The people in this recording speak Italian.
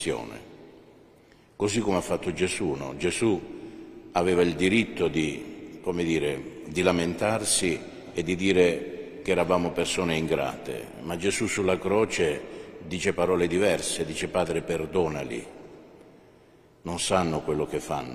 così come ha fatto Gesù, no? Gesù aveva il diritto di, come dire, di lamentarsi e di dire che eravamo persone ingrate, ma Gesù sulla croce dice parole diverse, dice Padre perdonali, non sanno quello che fanno.